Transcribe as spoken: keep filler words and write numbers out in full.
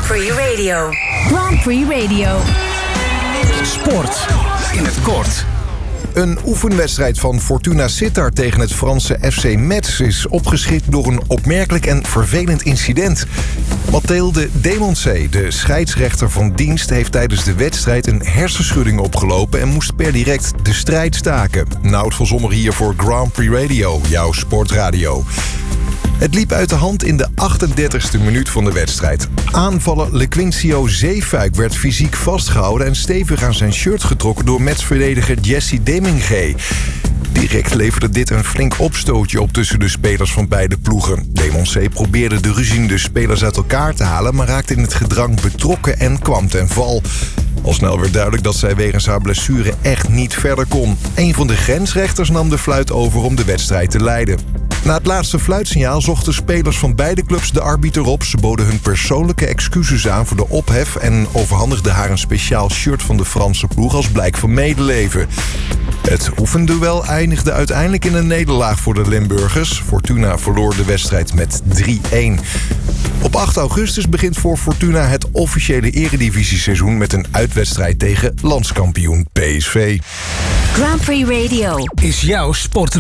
Prix Radio. Grand Prix Radio. Sport in het kort. Een oefenwedstrijd van Fortuna Sittard tegen het Franse F C Metz is opgeschikt door een opmerkelijk en vervelend incident. Mathilde Demonce, de scheidsrechter van dienst, heeft tijdens de wedstrijd een hersenschudding opgelopen en moest per direct de strijd staken. Nout van Zommer hier voor Grand Prix Radio, jouw sportradio. Het liep uit de hand in de achtendertigste minuut van de wedstrijd. Aanvaller Lequincio Zeefuik werd fysiek vastgehouden en stevig aan zijn shirt getrokken door Metz-verdediger Jesse Demingé. Direct leverde dit een flink opstootje op tussen de spelers van beide ploegen. Demonce probeerde de ruziende spelers uit elkaar te halen, maar raakte in het gedrang betrokken en kwam ten val. Al snel werd duidelijk dat zij wegens haar blessure echt niet verder kon. Een van de grensrechters nam de fluit over om de wedstrijd te leiden. Na het laatste fluitsignaal zochten spelers van beide clubs de arbiter op. Ze boden hun persoonlijke excuses aan voor de ophef en overhandigden haar een speciaal shirt van de Franse ploeg als blijk van medeleven. Het oefenduel eindigde uiteindelijk in een nederlaag voor de Limburgers. Fortuna verloor de wedstrijd met drie-een. Op acht augustus begint voor Fortuna het officiële eredivisieseizoen met een uitwedstrijd tegen landskampioen P S V. Grand Prix Radio Is jouw sport